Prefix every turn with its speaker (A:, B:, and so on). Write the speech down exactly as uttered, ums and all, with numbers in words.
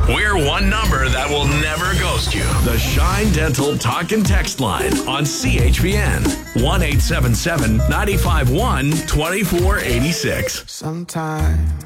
A: We're one number that will never ghost you. The Shine Dental Talk and Text Line on C H P N. one eight seven seven, nine five one, two four eight six.
B: Sometimes